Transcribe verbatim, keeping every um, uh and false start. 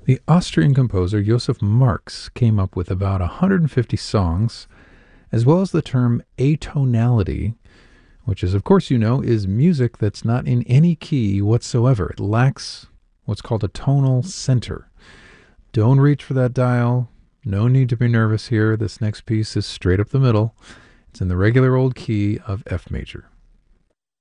The Austrian composer Joseph Marx came up with about one hundred fifty songs, as well as the term atonality, which is, of course, you know, is music that's not in any key whatsoever. It lacks what's called a tonal center. Don't reach for that dial. No need to be nervous here. This next piece is straight up the middle. It's in the regular old key of F major.